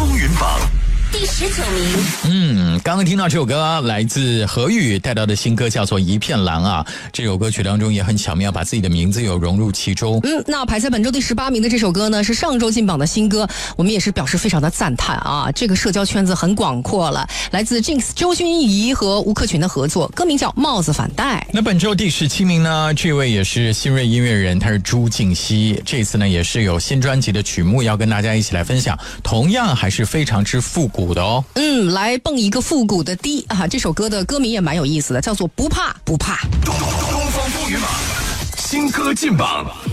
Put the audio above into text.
风云榜第19名。 刚刚听到这首歌来自何宇带到的新歌叫做《一片蓝》啊，这首歌曲当中也很巧妙把自己的名字有融入其中。 那排在本周第18名的这首歌呢，是上周进榜的新歌，我们也是表示非常的赞叹啊，这个社交圈子很广阔了，来自 Jinx 周薰怡和吴克群的合作，歌名叫《帽子反戴》。 那本周第17名呢，这位也是新锐音乐人，他是朱婧汐，这次呢也是有新专辑的曲目要跟大家一起来分享，同样还是非常之复古的哦。 来蹦一个复古的低啊！这首歌的歌名也蛮有意思的，叫做《不怕不怕》。 东方风云榜新歌进榜